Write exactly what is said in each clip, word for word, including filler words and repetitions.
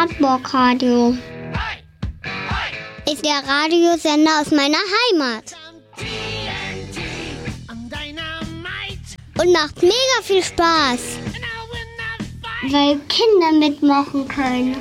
Wartburg-Radio ist der Radiosender aus meiner Heimat. Und macht mega viel Spaß, weil Kinder mitmachen können.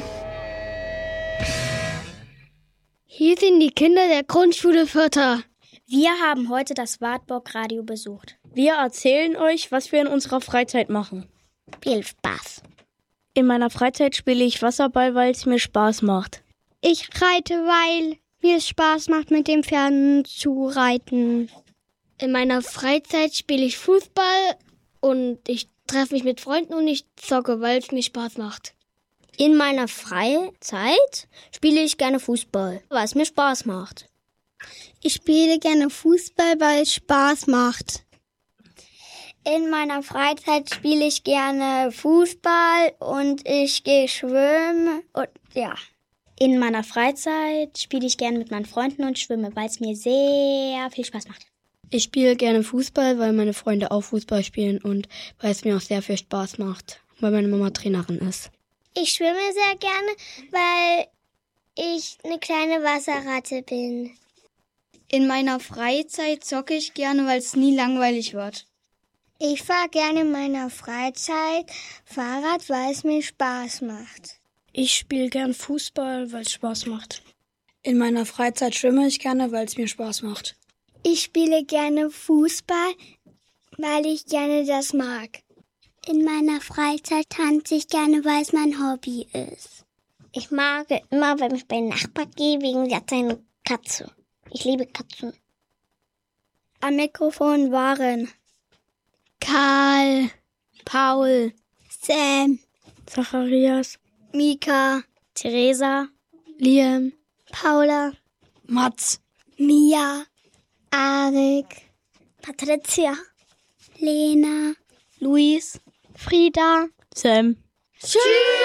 Hier sind die Kinder der Grundschule Vierter. Wir haben heute das Wartburg-Radio besucht. Wir erzählen euch, was wir in unserer Freizeit machen. Viel Spaß. In meiner Freizeit spiele ich Wasserball, weil es mir Spaß macht. Ich reite, weil mir es Spaß macht, mit dem Pferden zu reiten. In meiner Freizeit spiele ich Fußball und ich treffe mich mit Freunden und ich zocke, weil es mir Spaß macht. In meiner Freizeit spiele ich gerne Fußball, weil es mir Spaß macht. Ich spiele gerne Fußball, weil es Spaß macht. In meiner Freizeit spiele ich gerne Fußball und ich gehe schwimmen und ja. In meiner Freizeit spiele ich gerne mit meinen Freunden und schwimme, weil es mir sehr viel Spaß macht. Ich spiele gerne Fußball, weil meine Freunde auch Fußball spielen und weil es mir auch sehr viel Spaß macht, weil meine Mama Trainerin ist. Ich schwimme sehr gerne, weil ich eine kleine Wasserratte bin. In meiner Freizeit zocke ich gerne, weil es nie langweilig wird. Ich fahre gerne in meiner Freizeit Fahrrad, weil es mir Spaß macht. Ich spiele gern Fußball, weil es Spaß macht. In meiner Freizeit schwimme ich gerne, weil es mir Spaß macht. Ich spiele gerne Fußball, weil ich gerne das mag. In meiner Freizeit tanze ich gerne, weil es mein Hobby ist. Ich mag immer, wenn ich bei den Nachbarn gehe, wegen der hat seine Katze. Ich liebe Katzen. Am Mikrofon waren Karl, Paul, Sam, Zacharias, Mika, Theresa, Liam, Paula, Mats, Mia, Arik, Patricia, Lena, Luis, Frieda, Sam. Tschüss!